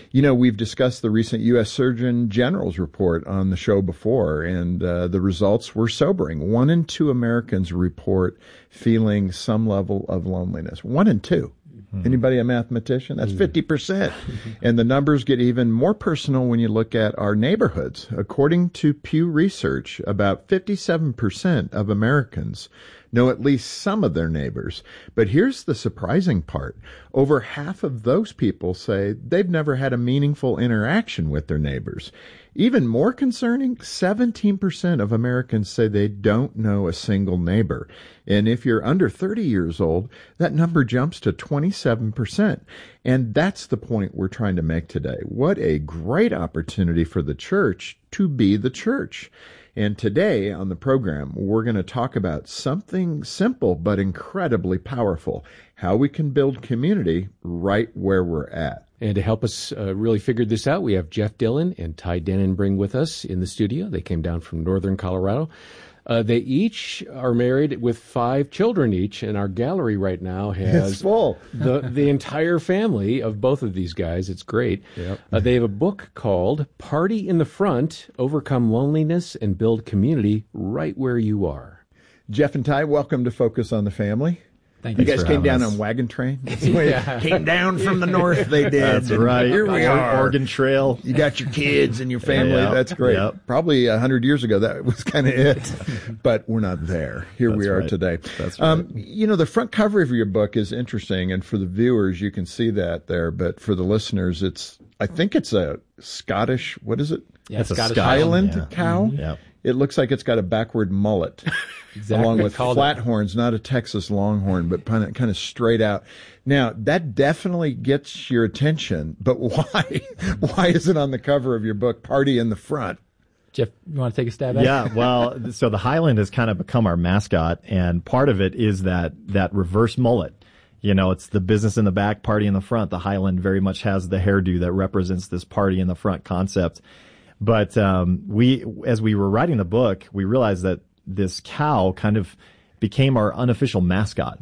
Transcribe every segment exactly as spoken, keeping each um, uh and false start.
You know, we've discussed the recent U S Surgeon General's report on the show before, and uh, the results were sobering. One in two Americans report feeling some level of loneliness. One in two. Mm-hmm. Anybody a mathematician? That's fifty percent. And the numbers get even more personal when you look at our neighborhoods. According to Pew Research, about fifty-seven percent of Americans know at least some of their neighbors. But here's the surprising part. Over half of those people say they've never had a meaningful interaction with their neighbors. Even more concerning, seventeen percent of Americans say they don't know a single neighbor. And if you're under thirty years old, that number jumps to twenty-seven percent. And that's the point we're trying to make today. What a great opportunity for the church to be the church. And today on the program, we're going to talk about something simple but incredibly powerful, how we can build community right where we're at. And to help us uh, really figure this out, we have Jeff Dillon and Ty Denenbring with us in the studio. They came down from northern Colorado. Uh, they each are married with five children each, and our gallery right now has it's full. the the entire family of both of these guys. It's great. Yep. Uh, they have a book called Party in the Front, Overcome Loneliness and Build Community Right Where You Are. Jeff and Ty, welcome to Focus on the Family. Thank you you guys for came down us. on wagon train? Yeah. Came down from the north, they did. That's And right. Here we are. Oregon Trail. You got your kids and your family. Yep. That's great. Yep. Probably a hundred years ago, that was kind of it. But we're not there. Here That's we are right. today. That's right. Um, you know, the front cover of your book is interesting. And for the viewers, you can see that there. But for the listeners, it's, I think it's a Scottish, what is it? Yeah, it's a Scottish Scottish- Highland yeah. cow. Mhm. Yep. It looks like it's got a backward mullet, Exactly. along with Called flat it. horns, not a Texas longhorn, but kind of, kind of straight out. Now, that definitely gets your attention, but why? Why is it on the cover of your book, Party in the Front? Jeff, you want to take a stab at it? Yeah, well, so the Highland has kind of become our mascot, and part of it is that that reverse mullet. You know, it's the business in the back, party in the front. The Highland very much has the hairdo that represents this party in the front concept. But um, we, as we were writing the book, we realized that this cow kind of became our unofficial mascot.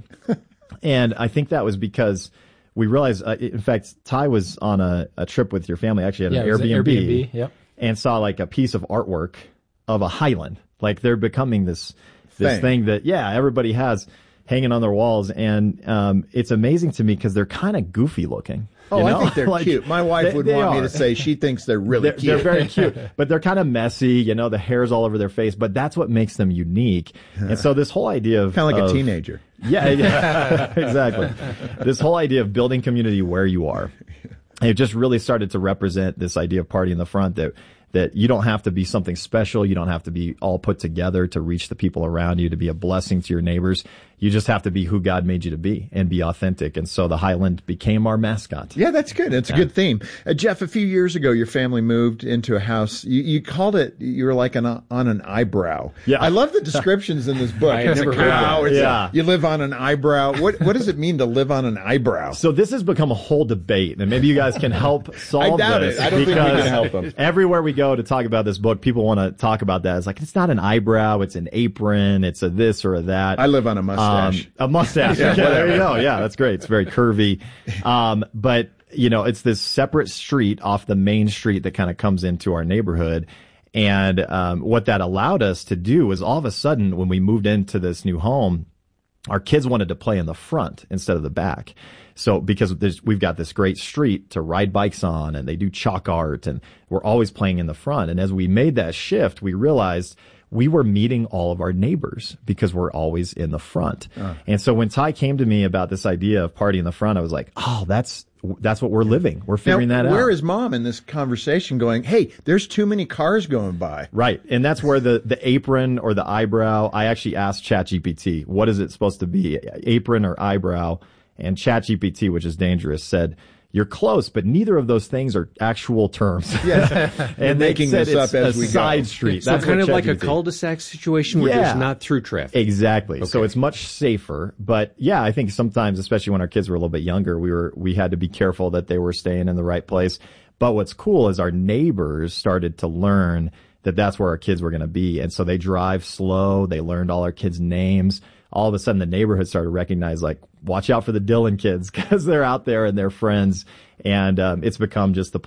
And I think that was because we realized, uh, in fact, Ty was on a, a trip with your family, actually at Yeah, an it was an Airbnb, Airbnb, yep. and saw like a piece of artwork of a Highland. Like they're becoming this this Thing. thing that, yeah, everybody has hanging on their walls. And um, it's amazing to me because they're kind of goofy looking. Oh, you I know? think they're Like, cute. My wife they- would they want me are. to say she thinks they're really They're, cute. they're very cute, but they're kind of messy. You know, the hair's all over their face, but that's what makes them unique. And so this whole idea of Kind of like of- a teenager. Yeah, yeah, exactly. This whole idea of building community where you are, it just really started to represent this idea of party in the front that that you don't have to be something special. You don't have to be all put together to reach the people around you, to be a blessing to your neighbors. You just have to be who God made you to be and be authentic. And so the Highland became our mascot. Yeah, that's good. It's a good theme. Uh, Jeff, a few years ago, your family moved into a house. You, you called it, you were like an, on an eyebrow. Yeah. I love the descriptions in this book. I It's a never heard cow. that. It's a- Yeah. you live on an eyebrow. What What does it mean to live on an eyebrow? So this has become a whole debate, and maybe you guys can help solve I doubt this. it. I don't think we because can help them. Everywhere we go to talk about this book, people want to talk about that. It's like, it's not an eyebrow, it's an apron, it's a this or a that. I live on a mustache. Um, a mustache. Yeah, Okay, there whatever. you go. Yeah, that's great. It's very curvy. Um, but, you know, it's this separate street off the main street that kind of comes into our neighborhood. And um, what that allowed us to do was all of a sudden, when we moved into this new home, our kids wanted to play in the front instead of the back. So because there's, we've got this great street to ride bikes on, and they do chalk art, and we're always playing in the front. And as we made that shift, we realized we were meeting all of our neighbors because we're always in the front. Uh. And so when Ty came to me about this idea of party in the front, I was like, oh, that's that's what we're living. We're figuring now, that out. Where is mom in this conversation going, hey, there's too many cars going by? Right. And that's where the, the apron or the eyebrow, I actually asked ChatGPT, what is it supposed to be, apron or eyebrow? And ChatGPT, which is dangerous, said, you're close, but neither of those things are actual terms. Yeah. And You're they making said this it's up as a we go. side street. So That's kind what of like a ChatGPT cul-de-sac situation where Yeah. there's not through traffic. Exactly. So Okay. it's much safer. But yeah, I think sometimes, especially when our kids were a little bit younger, we were we had to be careful that they were staying in the right place. But what's cool is our neighbors started to learn that that's where our kids were going to be. And so they drive slow. They learned all our kids' names. All of a sudden, the neighborhood started to recognize, like, watch out for the Dillon kids because they're out there and they're friends. And um, it's become just the